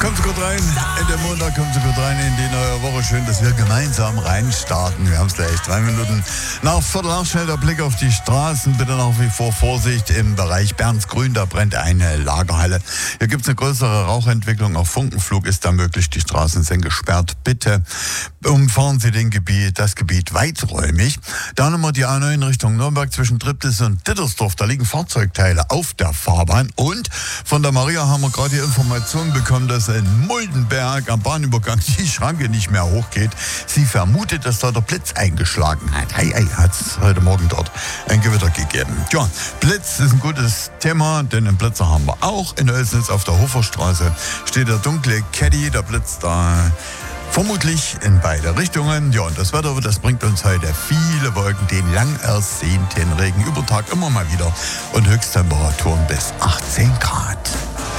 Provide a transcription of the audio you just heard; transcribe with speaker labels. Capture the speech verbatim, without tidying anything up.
Speaker 1: Kommt so gut rein in den Montag, kommt so gut rein in die neue Woche. Schön, dass wir gemeinsam reinstarten. Wir haben es gleich drei Minuten nach Viertel nach. Schnell der Blick auf die Straßen. Bitte nach wie vor Vorsicht im Bereich Bernsgrün. Da brennt eine Lagerhalle. Hier gibt es eine größere Rauchentwicklung. Auf Funkenflug ist da möglich. Die Straßen sind gesperrt. Bitte umfahren Sie den Gebiet, das Gebiet weiträumig. Da nochmal die A neun Richtung Nürnberg zwischen Triptis und Dittersdorf. Da liegen Fahrzeugteile auf der Fahrbahn. Und von der Maria haben wir gerade die Information bekommen, dass in Muldenberg am Bahnübergang die Schranke nicht mehr hochgeht. Sie vermutet, dass da der Blitz eingeschlagen hat. Hei, hei, hat es heute Morgen dort ein Gewitter gegeben. Tja, Blitz ist ein gutes Thema, denn einen Blitzer haben wir auch. In Oelsnitz auf der Hoferstraße steht der dunkle Caddy, der blitzt da vermutlich in beide Richtungen. Ja, und das Wetter, das bringt uns heute viele Wolken, den lang ersehnten Regen über Tag immer mal wieder und Höchsttemperaturen bis achtzehn Grad.